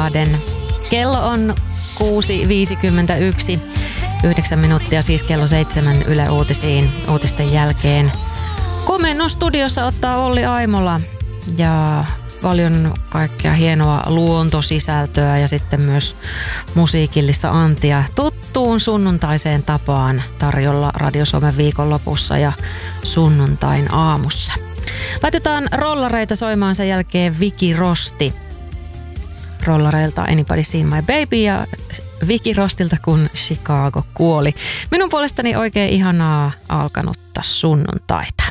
Baden. Kello on 6.51. 9 minuuttia siis kello 7 Yle Uutisiin uutisten jälkeen. Komennon studiossa ottaa Olli Aimola ja paljon kaikkea hienoa luontosisältöä ja sitten myös musiikillista antia tuttuun sunnuntaiseen tapaan tarjolla Radio Suomen viikonlopussa ja sunnuntain aamussa. Laitetaan rollareita soimaan sen jälkeen Viki Rosti. Rollareilta Anybody Seen My Baby ja Viki Rostilta kun Chicago kuoli. Minun puolestani oikein ihanaa alkanutta sunnuntaita.